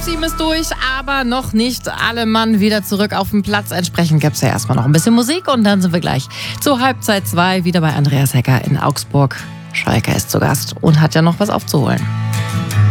Team ist durch, aber noch nicht alle Mann wieder zurück auf den Platz. Entsprechend gibt es ja erstmal noch ein bisschen Musik und dann sind wir gleich zur Halbzeit 2 wieder bei Andreas Hecker in Augsburg. Schalke ist zu Gast und hat ja noch was aufzuholen.